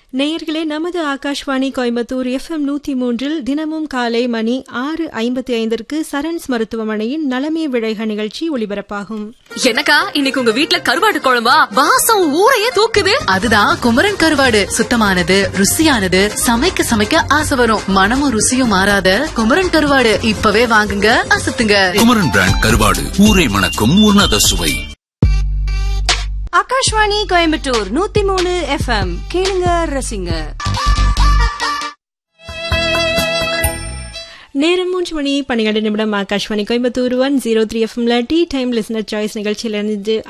நேயர்களே, நமது ஆகாஷ்வாணி கோயம்புத்தூர் FM 103 தினமும் காலை மணி 6:55 சரண்ஸ் மருத்துவமனையின் நலமே விழைக நிகழ்ச்சி ஒளிபரப்பாகும். எனக்கா இன்னைக்கு உங்க வீட்ல கருவாடு குழம்பா? வாசம் ஊரையே தூக்குது. அதுதான் குமரன் கருவாடு. சுத்தமானது, ருசியானது, சமைக்க சமைக்க ஆசை வரும். மனமும் ருசியும் மாறாத குமரன் கருவாடு இப்பவே வாங்குங்க, அசத்துங்க. குமரன் பிராண்ட் கருவாடு, ஊரை மணக்கும் உன்னத சுவை. ஆகாஷ்வாணி கோயம்புத்தூர் 103 FM கேளுங்க, ரசிங்க. நேரம் 3:12 Akashvani Coimbatore 103 FM tea time listener choice நிகழ்ச்சியிலிருந்து